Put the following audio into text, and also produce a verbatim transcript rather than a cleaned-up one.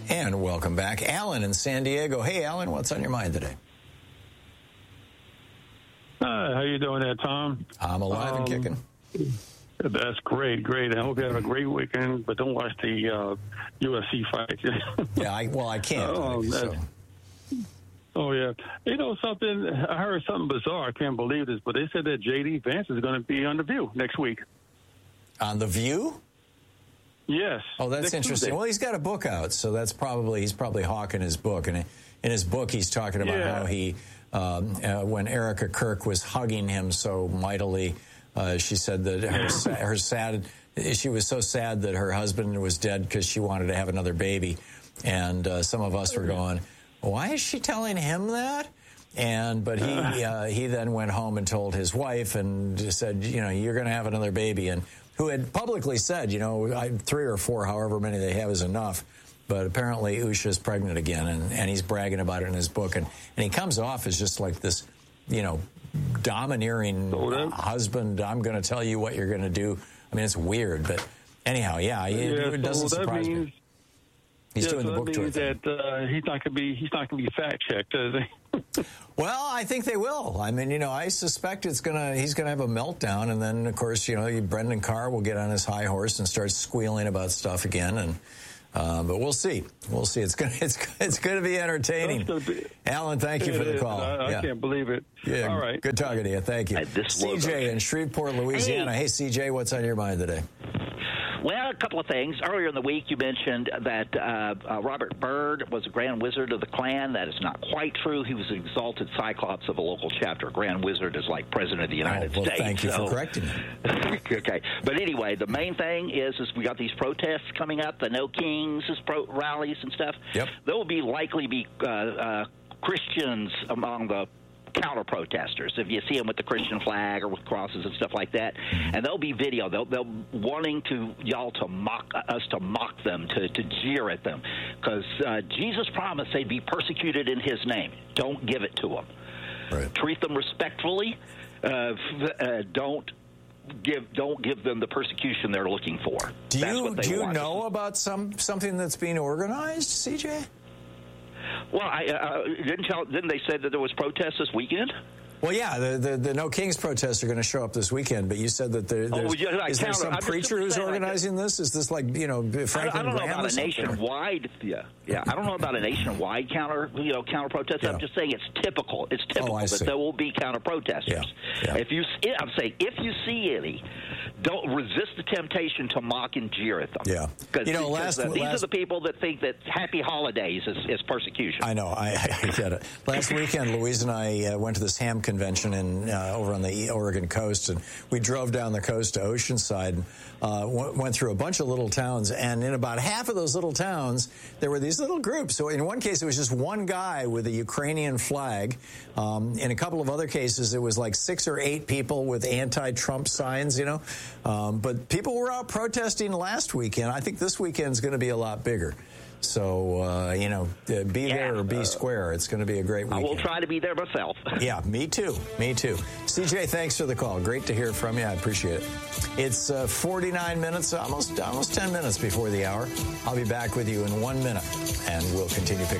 And welcome back. Alan in San Diego. Hey, Alan, what's on your mind today? Hi, how you doing there, Tom? I'm alive um, and kicking. That's great, great. I hope you have a great weekend, but don't watch the uh, U F C fight. yeah, I, well, I can't. Um, so. Oh, yeah. You know, something, I heard something bizarre. I can't believe this, but they said that J D Vance is going to be on The View next week. On The View? Yes. Oh, that's interesting. Tuesday. Well, he's got a book out, so that's probably, he's probably hawking his book. And in his book, he's talking about yeah. how he, um, uh, when Erica Kirk was hugging him so mightily, uh, she said that her, her sad, she was so sad that her husband was dead because she wanted to have another baby. And uh, some of us were going, why is she telling him that? And but he uh, he then went home and told his wife and just said, you know, you're going to have another baby. And who had publicly said, you know, I, three or four, however many they have is enough. But apparently Usha's pregnant again, and, and he's bragging about it in his book. And, and he comes off as just like this, you know, domineering uh, husband. I'm going to tell you what you're going to do. I mean, it's weird. But anyhow, yeah, it, yeah it doesn't so surprise means, me. He's yeah, doing so the book that tour means thing. that uh, he's not going to be he's not going to be fact checked, is he? Well, I think they will. I mean, you know, I suspect it's gonna he's gonna have a meltdown, and then of course, you know, Brendan Carr will get on his high horse and start squealing about stuff again, and uh, but we'll see. We'll see. It's gonna it's it's gonna be entertaining. Be, Alan, thank you for the is. call. I, yeah. I can't believe it. Yeah, all right. Good talking to you. Thank you. C J in Shreveport, Louisiana. Hey. hey, C J, what's on your mind today? Well, a couple of things. Earlier in the week, you mentioned that uh, uh, Robert Byrd was a Grand Wizard of the Klan. That is not quite true. He was an exalted Cyclops of a local chapter. Grand Wizard is like President of the United oh, well, States. Thank you so. for correcting me. Okay. But anyway, the main thing is, is we got these protests coming up, the No Kings pro- rallies and stuff. Yep. There will be likely be uh, uh, Christians among the counter-protesters, if you see them with the Christian flag or with crosses and stuff like that, and there'll be video. They'll, they'll wanting to y'all to mock us, to mock them, to, to jeer at them, because uh, Jesus promised they'd be persecuted in His name. Don't give it to them. Right. Treat them respectfully. Uh, uh, don't give don't give them the persecution they're looking for. Do That's you what they do you want. know about some something that's being organized, C J? Well, I uh, didn't tell. Didn't they say that there was protests this weekend? Well, yeah, the, the, the No Kings protests are going to show up this weekend, but you said that there, there's, oh, yeah, like is there counter, some I'm preacher who's organizing like this? Is this like, you know, Franklin I, I don't know Graham about a something? nationwide, yeah, yeah. I don't know about a nationwide counter, you know, counter protest. Yeah. I'm just saying it's typical. It's typical oh, that there will be counter protesters. Yeah. Yeah. If you, I'm saying, if you see any, don't resist the temptation to mock and jeer at them. Yeah, because you know, last, uh, these last, are the people that think that Happy Holidays is, is persecution. I know, I, I get it. Last weekend, Louise and I uh, went to this ham convention in uh, over on the Oregon coast, and we drove down the coast to Oceanside, and uh, w- went through a bunch of little towns, and in about half of those little towns, there were these little groups. So in one case, it was just one guy with a Ukrainian flag. Um, in a couple of other cases, it was like six or eight people with anti-Trump signs, you know. Um, but people were out protesting last weekend. I think this weekend's going to be a lot bigger. So, uh, you know, uh, be yeah, there or be uh, square. It's going to be a great weekend. I will try to be there myself. Yeah, me too. Me too. C J, thanks for the call. Great to hear from you. I appreciate it. It's uh, forty-nine minutes, almost almost ten minutes before the hour. I'll be back with you in one minute, and we'll continue picking